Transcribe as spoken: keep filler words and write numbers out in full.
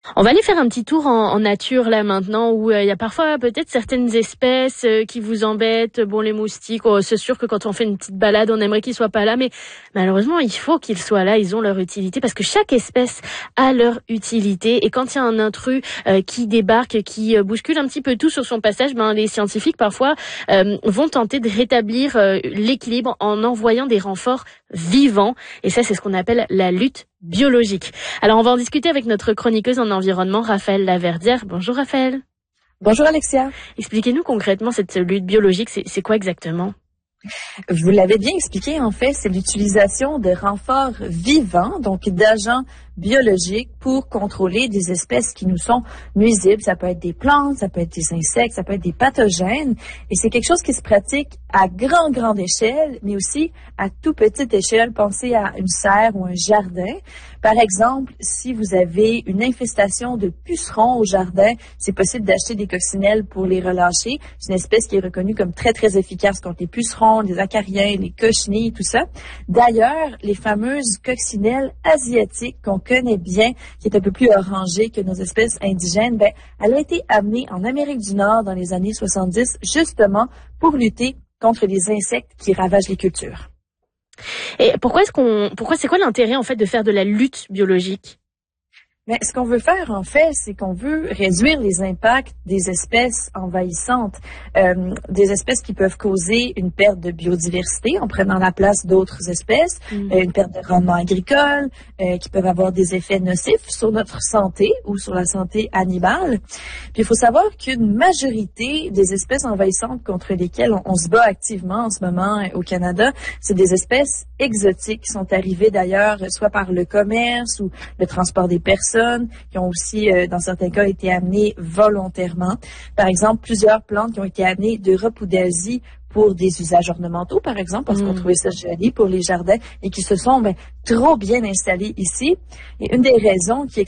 On va aller faire un petit tour en, en nature là maintenant où il euh, y a parfois peut-être certaines espèces euh, qui vous embêtent. Bon, les moustiques, oh, c'est sûr que quand on fait une petite balade, on aimerait qu'ils soient pas là, mais malheureusement, il faut qu'ils soient là. Ils ont leur utilité parce que chaque espèce a leur utilité. Et quand il y a un intrus euh, qui débarque, qui euh, bouscule un petit peu tout sur son passage, ben les scientifiques parfois euh, vont tenter de rétablir euh, l'équilibre en envoyant des renforts vivants. Et ça, c'est ce qu'on appelle la lutte biologique. Alors, on va en discuter avec notre chroniqueuse en environnement, Raphaëlle Laverdière. Bonjour Raphaëlle. Bonjour Alexia. Expliquez-nous concrètement cette lutte biologique, c'est, c'est quoi exactement? Vous l'avez bien expliqué, en fait, c'est l'utilisation de renforts vivants, donc d'agents biologiques pour contrôler des espèces qui nous sont nuisibles. Ça peut être des plantes, ça peut être des insectes, ça peut être des pathogènes. Et c'est quelque chose qui se pratique à grande, grande échelle, mais aussi à toute petite échelle. Pensez à une serre ou un jardin. Par exemple, si vous avez une infestation de pucerons au jardin, c'est possible d'acheter des coccinelles pour les relâcher. C'est une espèce qui est reconnue comme très, très efficace contre les pucerons, les acariens, les cochenilles, tout ça. D'ailleurs, les fameuses coccinelles asiatiques qu'on connaît bien, qui est un peu plus orangée que nos espèces indigènes, ben, elle a été amenée en Amérique du Nord dans les années soixante-dix, justement pour lutter contre les insectes qui ravagent les cultures. Et pourquoi est-ce qu'on, pourquoi c'est quoi l'intérêt en fait de faire de la lutte biologique? Mais ce qu'on veut faire, en fait, c'est qu'on veut réduire les impacts des espèces envahissantes, euh, des espèces qui peuvent causer une perte de biodiversité en prenant la place d'autres espèces, mmh. euh, une perte de rendement agricole, euh, qui peuvent avoir des effets nocifs sur notre santé ou sur la santé animale. Puis il faut savoir qu'une majorité des espèces envahissantes contre lesquelles on, on se bat activement en ce moment au Canada, c'est des espèces exotiques qui sont arrivées d'ailleurs soit par le commerce ou le transport des personnes, qui ont aussi, euh, dans certains cas, été amenées volontairement. Par exemple, plusieurs plantes qui ont été amenées d'Europe ou d'Asie pour des usages ornementaux, par exemple, parce mmh. qu'on trouvait ça joli pour les jardins et qui se sont ben, trop bien installés ici. Et une des raisons qui